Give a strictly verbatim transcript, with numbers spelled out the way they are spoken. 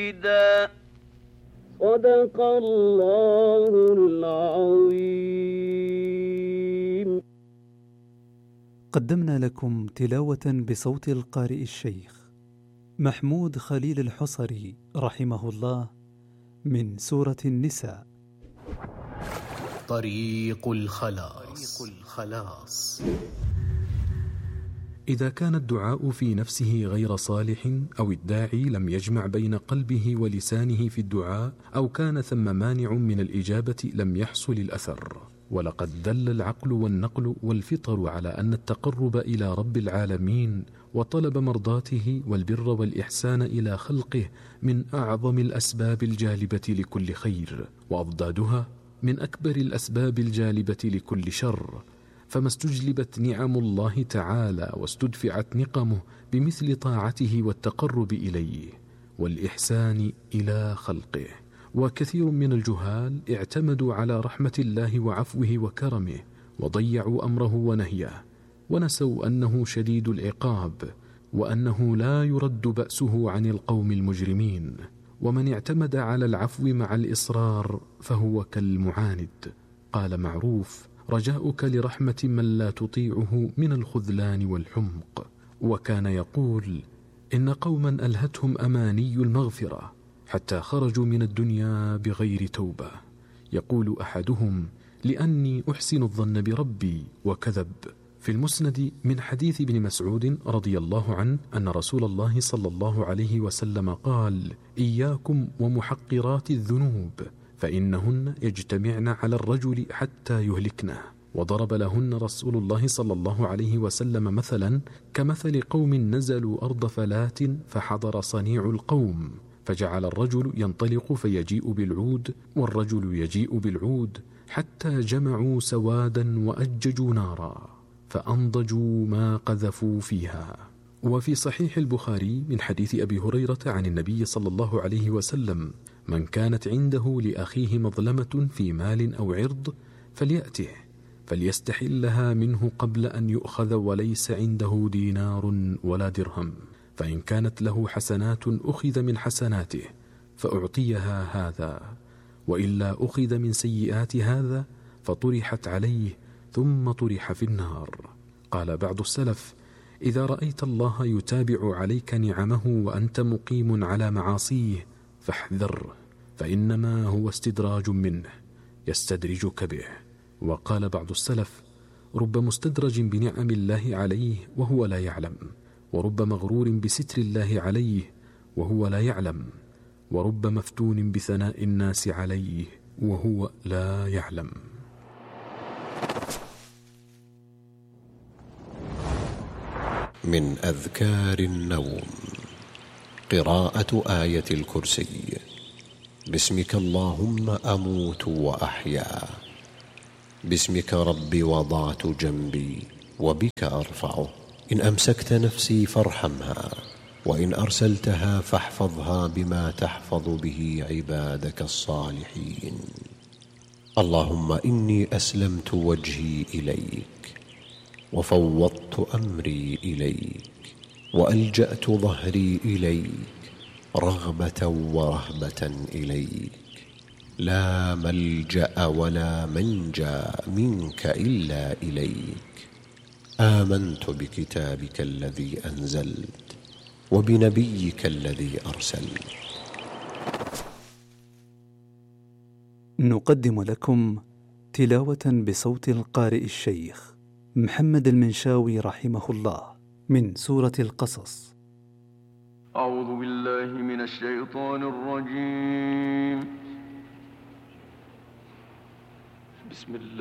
صدق الله العظيم. قدمنا لكم تلاوة بصوت القارئ الشيخ محمود خليل الحصري رحمه الله من سورة النساء. طريق الخلاص. إذا كان الدعاء في نفسه غير صالح، أو الداعي لم يجمع بين قلبه ولسانه في الدعاء، أو كان ثم مانع من الإجابة، لم يحصل الأثر. ولقد دل العقل والنقل والفطر على أن التقرب إلى رب العالمين وطلب مرضاته والبر والإحسان إلى خلقه من أعظم الأسباب الجالبة لكل خير، وأضدادها من أكبر الأسباب الجالبة لكل شر. فما استجلبت نعم الله تعالى واستدفعت نقمه بمثل طاعته والتقرب إليه والإحسان إلى خلقه. وكثير من الجهال اعتمدوا على رحمة الله وعفوه وكرمه، وضيعوا أمره ونهيه، ونسوا أنه شديد العقاب، وأنه لا يرد بأسه عن القوم المجرمين. ومن اعتمد على العفو مع الإصرار فهو كالمعاند. قال معروف: رجاؤك لرحمة من لا تطيعه من الخذلان والحمق. وكان يقول: إن قوما ألهتهم أماني المغفرة حتى خرجوا من الدنيا بغير توبة. يقول أحدهم: لأني أحسن الظن بربي، وكذب. في المسند من حديث ابن مسعود رضي الله عنه أن رسول الله صلى الله عليه وسلم قال: إياكم ومحقرات الذنوب، فإنهن يجتمعن على الرجل حتى يهلكنه. وضرب لهن رسول الله صلى الله عليه وسلم مثلا كمثل قوم نزلوا أرض فلات فحضر صنيع القوم، فجعل الرجل ينطلق فيجيء بالعود، والرجل يجيء بالعود، حتى جمعوا سوادا وأججوا نارا فأنضجوا ما قذفوا فيها. وفي صحيح البخاري من حديث أبي هريرة عن النبي صلى الله عليه وسلم: من كانت عنده لأخيه مظلمة في مال أو عرض فليأته فليستحلها منه قبل أن يؤخذ وليس عنده دينار ولا درهم، فإن كانت له حسنات أخذ من حسناته فأعطيها هذا، وإلا أخذ من سيئات هذا فطرحت عليه ثم طرح في النار. قال بعض السلف: إذا رأيت الله يتابع عليك نعمه وأنت مقيم على معاصيه فاحذر، فإنما هو استدراج منه يستدرجك به. وقال بعض السلف: رب مستدرج بنعم الله عليه وهو لا يعلم، ورب مغرور بستر الله عليه وهو لا يعلم، ورب مفتون بثناء الناس عليه وهو لا يعلم. من أذكار النوم: قراءة آية الكرسي. باسمك اللهم أموت وأحيا، باسمك ربي وضعت جنبي وبك أرفعه. إن أمسكت نفسي فارحمها، وإن أرسلتها فاحفظها بما تحفظ به عبادك الصالحين. اللهم إني أسلمت وجهي إليك، وفوضت أمري إليك، وألجأت ظهري إليك، رغبة ورهبة إليك. لا ملجأ ولا منجى منك إلا إليك. آمنت بكتابك الذي أنزلت، وبنبيك الذي أرسلت. نقدم لكم تلاوة بصوت القارئ الشيخ محمد المنشاوي رحمه الله من سورة القصص. أعوذ بالله من الشيطان الرجيم. بسم الله